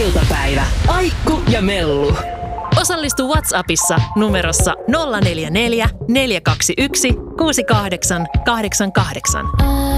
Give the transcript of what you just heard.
iltapäivä, Aikku ja Mellu. Osallistu WhatsAppissa numerossa 044 421 6888.